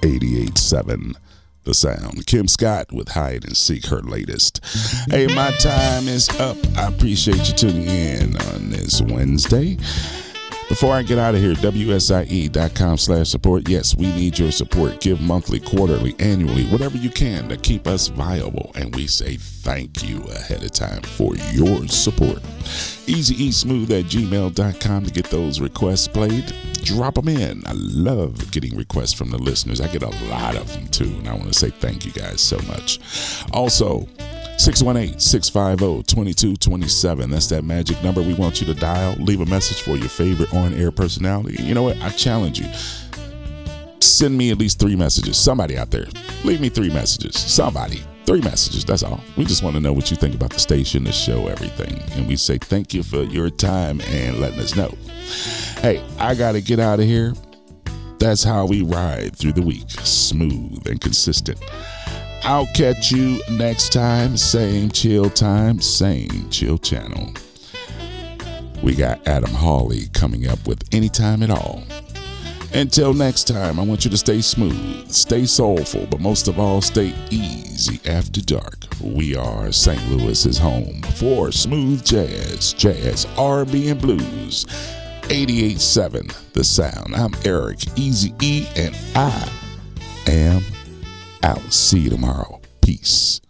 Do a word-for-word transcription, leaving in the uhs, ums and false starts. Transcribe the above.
eighty-eight seven The Sound. Kim Scott with Hide and Seek, her latest. Hey, my time is up. I appreciate you tuning in on this Wednesday. Before I get out of here, W S I E dot com slash support. Yes, we need your support. Give monthly, quarterly, annually, whatever you can to keep us viable. And we say thank you ahead of time for your support. Easy E Smooth at gmail dot com to get those requests played. Drop them in. I love getting requests from the listeners. I get a lot of them too. And I want to say thank you guys so much. Also, six one eight, six five zero, two two two seven. That's that magic number we want you to dial. Leave a message for your favorite on-air personality. You know what? I challenge you. Send me at least three messages. Somebody out there. Leave me three messages. Somebody. Three messages. That's all. We just want to know what you think about the station, the show, everything. And we say thank you for your time and letting us know. Hey, I got to get out of here. That's how we ride through the week. Smooth and consistent. I'll catch you next time. Same chill time, same chill channel. We got Adam Hawley coming up with Anytime at All. Until next time, I want you to stay smooth, stay soulful, but most of all, stay easy after dark. We are Saint Louis's home for smooth jazz, jazz, R and B, and blues. eighty-eight seven The Sound. I'm Eric Easy E, and I am out. See you tomorrow. Peace.